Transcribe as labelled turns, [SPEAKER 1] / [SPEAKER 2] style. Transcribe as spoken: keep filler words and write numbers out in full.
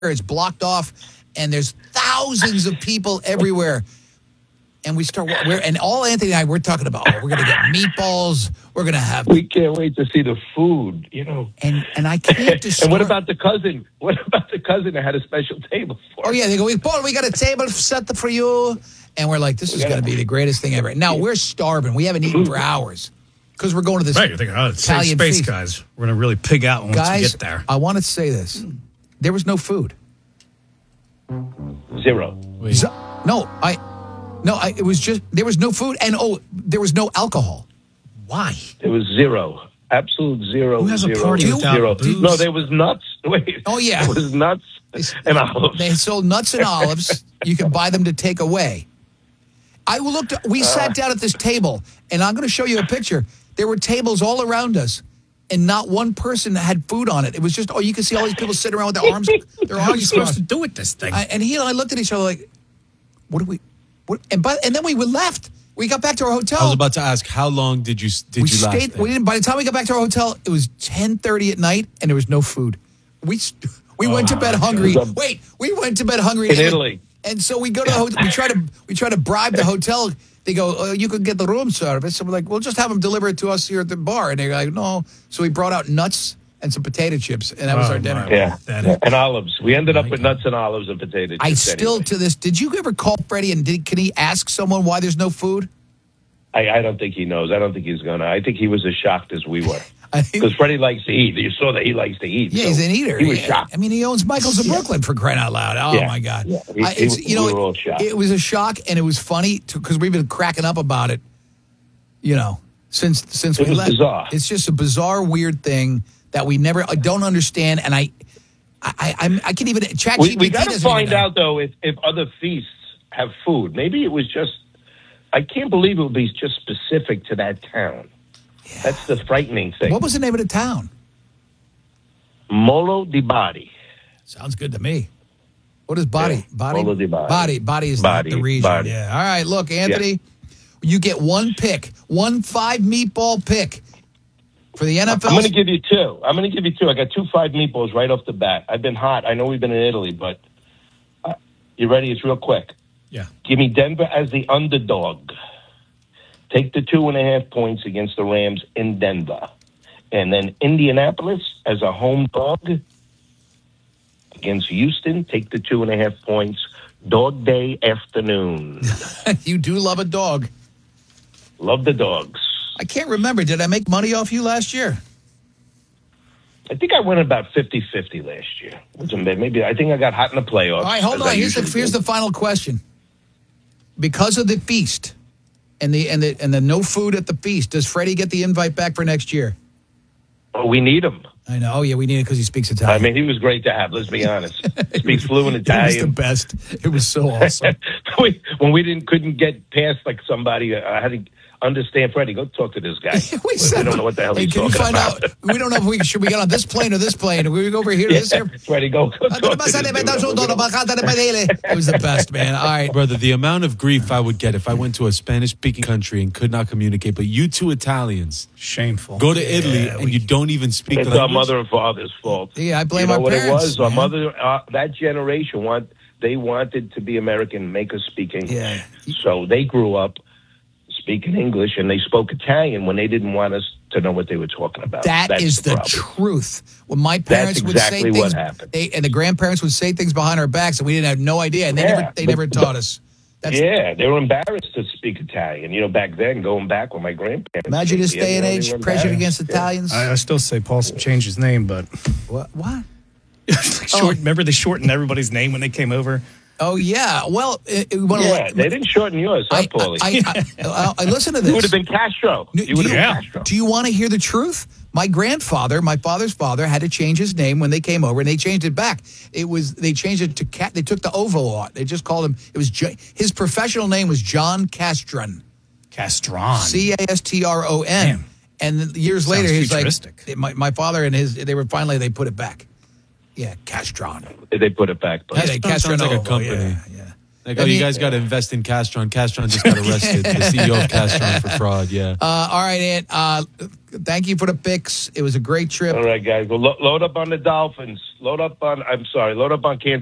[SPEAKER 1] It's blocked off, and there's thousands of people everywhere. And we start, we're, and all Anthony and I, we're talking about, oh, we're going to get meatballs. We're going to have.
[SPEAKER 2] We can't wait to see the food, you know.
[SPEAKER 1] And and I can't describe.
[SPEAKER 2] And what about the cousin? What about the cousin that had a special table for us?
[SPEAKER 1] Oh, yeah. They go, Paul, we got a table set for you. And we're like, this is going to be the greatest thing ever. Now, we're starving. We haven't eaten for hours because we're going to this
[SPEAKER 3] Right, you're thinking, oh, it's
[SPEAKER 1] Italian
[SPEAKER 3] space,
[SPEAKER 1] feast.
[SPEAKER 3] guys. We're going to really pig out once
[SPEAKER 1] Guys,
[SPEAKER 3] we get there.
[SPEAKER 1] I want to say this. There was no food.
[SPEAKER 2] Zero.
[SPEAKER 1] Z- no, I, no, I, it was just, there was no food. And, oh, there was no alcohol. Why?
[SPEAKER 2] There was zero. Absolute zero.
[SPEAKER 3] Who has a
[SPEAKER 2] zero,
[SPEAKER 3] party without
[SPEAKER 2] zero.
[SPEAKER 3] booze?
[SPEAKER 2] No, there was nuts. Wait.
[SPEAKER 1] Oh, yeah.
[SPEAKER 2] There was nuts and olives.
[SPEAKER 1] They sold nuts and olives. You can buy them to take away. I looked, we sat down at this table, and I'm going to show you a picture. There were tables all around us, and not one person had food on it. It was just, oh, you can see all these people sitting around with their arms, their
[SPEAKER 3] What are you
[SPEAKER 1] arms
[SPEAKER 3] supposed
[SPEAKER 1] crossed.
[SPEAKER 3] to do with this thing?
[SPEAKER 1] I, and he and I looked at each other like, what do we, what? And, by, and then we left. We got back to our hotel.
[SPEAKER 4] I was about to ask, how long did you did
[SPEAKER 1] we
[SPEAKER 4] you last
[SPEAKER 1] stayed,
[SPEAKER 4] there?
[SPEAKER 1] we didn't, by the time we got back to our hotel, it was ten thirty at night, and there was no food. We st- we went to bed hungry. Wait, we went to bed hungry.
[SPEAKER 2] In Italy.
[SPEAKER 1] And so we go to the hotel. We try to we try to bribe the hotel. They go, oh, you could get the room service. And we're like, we'll just have them deliver it to us here at the bar. And they're like, no. So we brought out nuts and some potato chips, and that was
[SPEAKER 3] Oh,
[SPEAKER 1] our dinner.
[SPEAKER 3] my.
[SPEAKER 2] Yeah.
[SPEAKER 3] That is-
[SPEAKER 2] And olives. We ended up with nuts and olives and potato chips.
[SPEAKER 1] I still,
[SPEAKER 2] anyway.
[SPEAKER 1] to this, did you ever call Freddie and did, can he ask someone why there's no food?
[SPEAKER 2] I, I don't think he knows. I don't think he's going to. I think he was as shocked as we were.
[SPEAKER 1] I think-
[SPEAKER 2] Because Freddie likes to eat. You saw that he likes to eat.
[SPEAKER 1] Yeah,
[SPEAKER 2] so
[SPEAKER 1] he's an eater.
[SPEAKER 2] He was
[SPEAKER 1] Yeah.
[SPEAKER 2] shocked.
[SPEAKER 1] I mean, he owns Michael's in Brooklyn for crying out loud. Oh,
[SPEAKER 2] Yeah.
[SPEAKER 1] my God.
[SPEAKER 2] Yeah. He-
[SPEAKER 1] I, it's,
[SPEAKER 2] he-
[SPEAKER 1] you know,
[SPEAKER 2] we were all shocked.
[SPEAKER 1] It was a shock, and it was funny because we've been cracking up about it, you know, since since
[SPEAKER 2] It
[SPEAKER 1] we
[SPEAKER 2] was
[SPEAKER 1] left.
[SPEAKER 2] bizarre.
[SPEAKER 1] It's just a bizarre, weird thing that we never, I don't understand, and I, I, I, I can even, chat
[SPEAKER 2] We, we got to find out, though, if, if other feasts have food. Maybe it was just, I can't believe it would be just specific to that town. Yeah. That's the frightening thing.
[SPEAKER 1] What was the name of the town?
[SPEAKER 2] Molo di Bari.
[SPEAKER 1] Sounds good to me. What is Body?
[SPEAKER 2] Yeah,
[SPEAKER 1] Body?
[SPEAKER 2] Molo di Bari.
[SPEAKER 1] Body. Body is
[SPEAKER 2] Bari,
[SPEAKER 1] not the region.
[SPEAKER 2] Bari.
[SPEAKER 1] Yeah. All right. Look, Anthony, you get one pick, one five meatball pick for the N F L.
[SPEAKER 2] I'm going to give you two. I'm going to give you two. I got two five meatballs right off the bat. I've been hot. I know we've been in Italy, but uh, you ready? It's real quick.
[SPEAKER 3] Yeah.
[SPEAKER 2] Give me Denver as the underdog. Take the two and a half points against the Rams in Denver. And then Indianapolis as a home dog against Houston. Take the two and a half points. Dog day afternoon.
[SPEAKER 1] You do love a dog.
[SPEAKER 2] Love the dogs.
[SPEAKER 1] I can't remember. Did I make money off you last year?
[SPEAKER 2] I think I went about fifty-fifty last year. Maybe I think I got hot in the playoffs.
[SPEAKER 1] All right, hold
[SPEAKER 2] as
[SPEAKER 1] on.
[SPEAKER 2] I
[SPEAKER 1] Here's the,
[SPEAKER 2] usually
[SPEAKER 1] here's
[SPEAKER 2] do.
[SPEAKER 1] the final question. Because of the feast and the and the and the no food at the feast, does Freddie get the invite back for next year?
[SPEAKER 2] Oh, we need him.
[SPEAKER 1] I know. Oh, yeah, we need it because he speaks
[SPEAKER 2] I
[SPEAKER 1] Italian.
[SPEAKER 2] mean, he was great to have. Let's be honest. Speaks fluent
[SPEAKER 1] It was the
[SPEAKER 2] Italian.
[SPEAKER 1] best. It was so awesome.
[SPEAKER 2] we, when we didn't couldn't get past like somebody, uh, I had to understand. Freddie, go talk to this guy.
[SPEAKER 1] we, said,
[SPEAKER 2] don't know what the hell
[SPEAKER 1] hey,
[SPEAKER 2] he's
[SPEAKER 1] can you
[SPEAKER 2] talking
[SPEAKER 1] find
[SPEAKER 2] about.
[SPEAKER 1] out? We don't know if we should we get on this plane or this plane. We go over here to this
[SPEAKER 2] Yeah,
[SPEAKER 1] here.
[SPEAKER 2] Freddie, go, go talk to this dude.
[SPEAKER 1] It was the best, man. All right.
[SPEAKER 4] Brother, the amount of grief I would get if I went to a Spanish-speaking country and could not communicate, but you two Italians
[SPEAKER 3] Shameful.
[SPEAKER 4] go to Italy and you don't even speak
[SPEAKER 2] It's
[SPEAKER 4] the
[SPEAKER 2] our
[SPEAKER 4] language.
[SPEAKER 2] mother and father's fault.
[SPEAKER 1] Yeah, I blame
[SPEAKER 2] you know
[SPEAKER 1] our
[SPEAKER 2] what
[SPEAKER 1] parents,
[SPEAKER 2] it was? Our
[SPEAKER 1] man.
[SPEAKER 2] mother, uh, that generation, want they wanted to be American, make us speak English.
[SPEAKER 1] Yeah.
[SPEAKER 2] So they grew up speaking English, and they spoke Italian when they didn't want us to know what they were talking about.
[SPEAKER 1] That
[SPEAKER 2] That's
[SPEAKER 1] is the,
[SPEAKER 2] problem.
[SPEAKER 1] truth. When my parents
[SPEAKER 2] That's
[SPEAKER 1] would
[SPEAKER 2] exactly
[SPEAKER 1] say
[SPEAKER 2] what
[SPEAKER 1] things,
[SPEAKER 2] happened.
[SPEAKER 1] they, and the grandparents would say things behind our backs, and we didn't have no idea, and they
[SPEAKER 2] Yeah,
[SPEAKER 1] never they
[SPEAKER 2] but-
[SPEAKER 1] never taught us. That's,
[SPEAKER 2] Yeah, they were embarrassed to speak Italian. You know, back then, going back with my grandparents.
[SPEAKER 1] Imagine this
[SPEAKER 2] Yeah,
[SPEAKER 1] day and
[SPEAKER 2] they
[SPEAKER 1] age,
[SPEAKER 2] were
[SPEAKER 1] pressure
[SPEAKER 2] embarrassed.
[SPEAKER 1] against Italians.
[SPEAKER 3] I, I still say Paul changed his name, but
[SPEAKER 1] What? What?
[SPEAKER 3] like short, remember they shortened everybody's name when they came over?
[SPEAKER 1] Oh yeah. Well, it, it, one of
[SPEAKER 2] Yeah,
[SPEAKER 1] the-
[SPEAKER 2] they didn't shorten yours, huh,
[SPEAKER 1] I,
[SPEAKER 2] Paulie?
[SPEAKER 1] I, I, I, I listen to
[SPEAKER 2] you would
[SPEAKER 1] this.
[SPEAKER 2] have been Castro.
[SPEAKER 1] Do
[SPEAKER 2] You would have
[SPEAKER 1] you-
[SPEAKER 2] been
[SPEAKER 3] Yeah.
[SPEAKER 2] Castro.
[SPEAKER 1] Do you want to hear the truth? My grandfather, my father's father, had to change his name when they came over, and they changed it back. It was they changed it to Cat. They took the ovo out. They just called him. It was J- his professional name was John Castron.
[SPEAKER 3] Castron.
[SPEAKER 1] C A S T R O N.
[SPEAKER 3] Damn.
[SPEAKER 1] And then years
[SPEAKER 3] Sounds
[SPEAKER 1] later, he's
[SPEAKER 3] futuristic.
[SPEAKER 1] like, my, my father and his, they were finally, they put it back. Yeah, Castron.
[SPEAKER 2] They put it back. But
[SPEAKER 1] Yeah, they
[SPEAKER 4] Castron sounds like a
[SPEAKER 1] Castronovo,
[SPEAKER 4] company.
[SPEAKER 1] Yeah, yeah.
[SPEAKER 4] Like,
[SPEAKER 1] I
[SPEAKER 4] oh,
[SPEAKER 1] mean-
[SPEAKER 4] you guys got to invest in Castron. Castron just got arrested. The C E O of Castron for fraud. Yeah.
[SPEAKER 1] Uh, all right, Ant. Uh, thank you for the picks. It was a great trip.
[SPEAKER 2] All right, guys. Well, lo- load up on the Dolphins. Load up on, I'm sorry, load up on Kansas